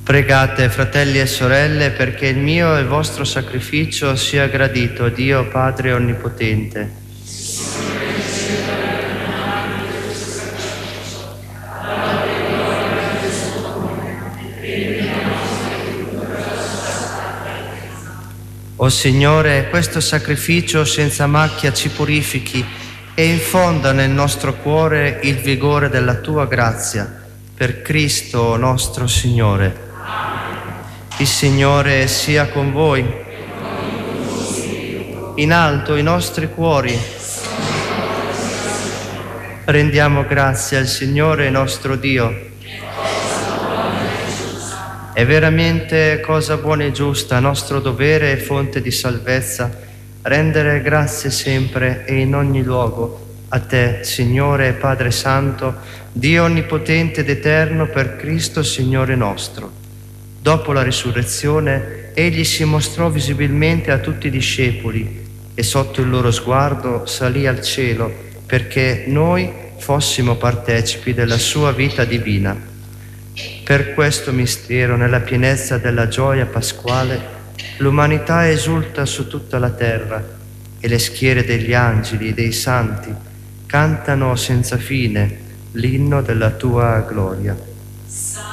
Pregate, fratelli e sorelle, perché il mio e il vostro sacrificio sia gradito a Dio Padre Onnipotente. O Signore, questo sacrificio senza macchia ci purifichi e infonda nel nostro cuore il vigore della Tua grazia. Per Cristo nostro Signore. Il Signore sia con voi. In alto i nostri cuori. Rendiamo grazie al Signore nostro Dio. È veramente cosa buona e giusta, nostro dovere e fonte di salvezza, rendere grazie sempre e in ogni luogo a Te, Signore e Padre Santo, Dio Onnipotente ed Eterno, per Cristo Signore nostro. Dopo la risurrezione, Egli si mostrò visibilmente a tutti i discepoli e sotto il loro sguardo salì al cielo perché noi fossimo partecipi della sua vita divina. Per questo mistero, nella pienezza della gioia pasquale, l'umanità esulta su tutta la terra e le schiere degli angeli e dei santi cantano senza fine l'inno della Tua gloria.